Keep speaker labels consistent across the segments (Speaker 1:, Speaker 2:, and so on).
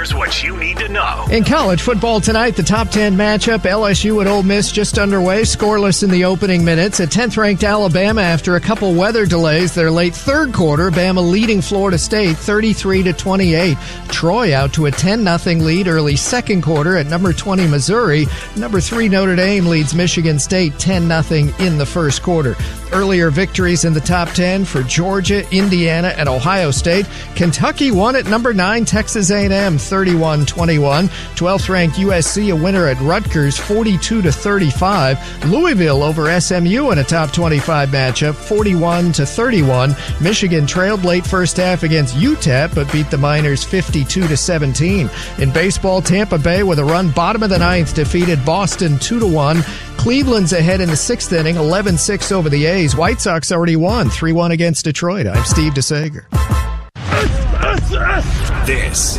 Speaker 1: Here's what you need to know.
Speaker 2: In college football tonight, the top 10 matchup, LSU at Ole Miss just underway, scoreless in the opening minutes. At 10th-ranked Alabama, after a couple weather delays, their late third quarter, Bama leading Florida State 33-28. Troy out to a 10-0 lead early second quarter at number 20 Missouri. Number 3 Notre Dame leads Michigan State 10-0 in the first quarter. Earlier victories in the top 10 for Georgia, Indiana, and Ohio State. Kentucky won at number 9 Texas A&M 31-21. 12th-ranked USC a winner at Rutgers 42-35. Louisville over SMU in a top 25 matchup 41-31. Michigan trailed late first half against UTEP but beat the Miners 52-17. In baseball, Tampa Bay with a run bottom of the ninth defeated Boston 2-1. Cleveland's ahead in the sixth inning, 11-6 over the A's. White Sox already won, 3-1 against Detroit. I'm Steve DeSager.
Speaker 1: This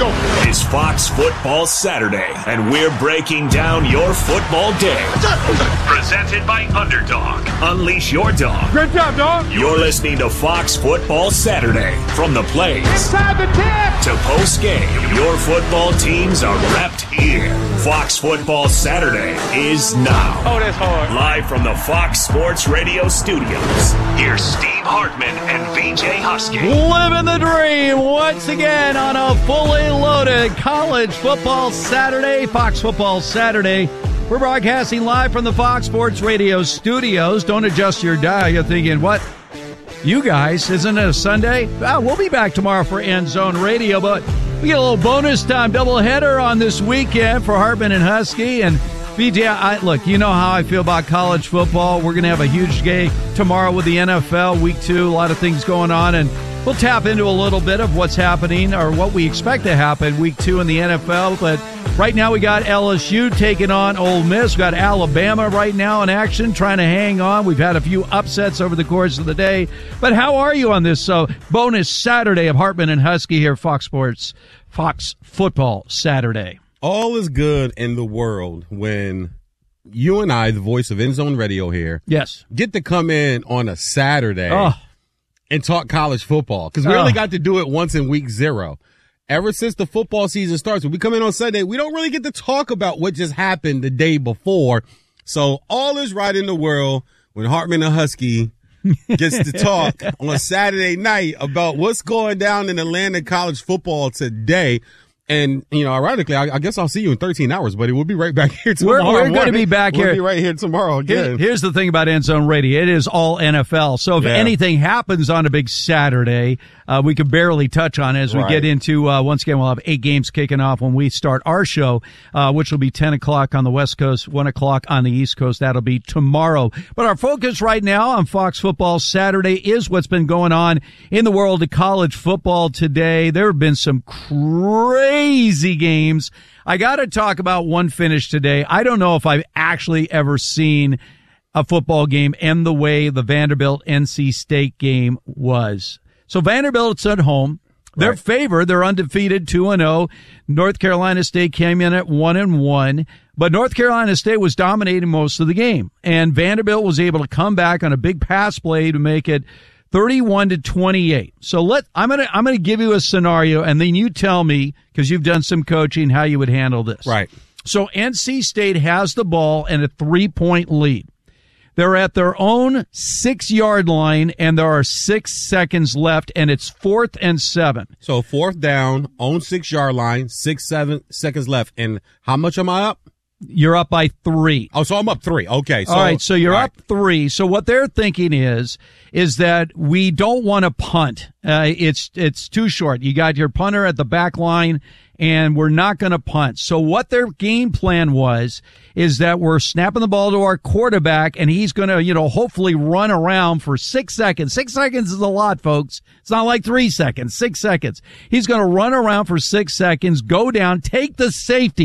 Speaker 1: is Fox Football Saturday, and we're breaking down your football day. Presented by Underdog. Unleash your dog.
Speaker 3: Great job, dog.
Speaker 1: You're listening to Fox Football Saturday. From the plays
Speaker 3: Inside the 10
Speaker 1: to post-game, your football teams are repped here. Fox Football Saturday is now.
Speaker 3: Oh, that's hard.
Speaker 1: Live from the Fox Sports Radio studios, here's Steve Hartman and VJ Husky.
Speaker 4: Living the dream once again on a fully loaded college football Saturday, Fox Football Saturday. We're broadcasting live from the Fox Sports Radio studios. Don't adjust your dial. You're thinking, what? You guys, isn't it a Sunday? We'll be back tomorrow for End Zone Radio, but we get a little bonus time doubleheader on this weekend for Hartman and Husky. And BJ, look, you know how I feel about college football. We're going to have a huge day tomorrow with the NFL, week 2, a lot of things going on, and we'll tap into a little bit of what's happening or what we expect to happen week 2 in the NFL. But right now we got LSU taking on Ole Miss. We've got Alabama right now in action, trying to hang on. We've had a few upsets over the course of the day. But how are you on this bonus Saturday of Hartman and Husky here, Fox Sports, Fox Football Saturday?
Speaker 5: All is good in the world when you and I, the voice of End Zone Radio here,
Speaker 4: yes,
Speaker 5: get to come in on a Saturday and talk college football, because we only got to do it once in week 0. Ever since the football season starts, when we come in on Sunday, we don't really get to talk about what just happened the day before. So all is right in the world when Hartman and Husky gets to talk on Saturday night about what's going down in Atlanta college football today. And, ironically, I guess I'll see you in 13 hours, buddy. We'll be right back here tomorrow.
Speaker 4: We're going to be back here.
Speaker 5: We'll be right here tomorrow again.
Speaker 4: Here's the thing about End Zone Radio. It is all NFL. So if anything happens on a big Saturday, we could barely touch on it as we get into, once again, we'll have 8 games kicking off when we start our show, which will be 10 o'clock on the West Coast, 1 o'clock on the East Coast. That'll be tomorrow. But our focus right now on Fox Football Saturday is what's been going on in the world of college football today. There have been some crazy games. I got to talk about one finish today. I don't know if I've actually ever seen a football game end the way the Vanderbilt-NC State game was. So Vanderbilt's at home. They're favored. They're undefeated, 2-0. North Carolina State came in at 1-1. But North Carolina State was dominating most of the game. And Vanderbilt was able to come back on a big pass play to make it 31-28. So I'm gonna give you a scenario, and then you tell me, because you've done some coaching, how you would handle this.
Speaker 5: Right.
Speaker 4: So NC State has the ball and a 3-point lead. They're at their own 6-yard line, and there are 6 seconds left, and it's 4th and 7.
Speaker 5: So 4th down, own 6-yard line, 7 seconds left. And how much am I up?
Speaker 4: You're up by 3.
Speaker 5: Oh, so I'm up 3. Okay. So,
Speaker 4: all right. So you're up 3. So what they're thinking is that we don't want to punt. It's too short. You got your punter at the back line, and we're not going to punt. So what their game plan is that we're snapping the ball to our quarterback, and he's going to, hopefully run around for 6 seconds. 6 seconds is a lot, folks. It's not like 3 seconds, 6 seconds. He's going to run around for 6 seconds, go down, take the safety.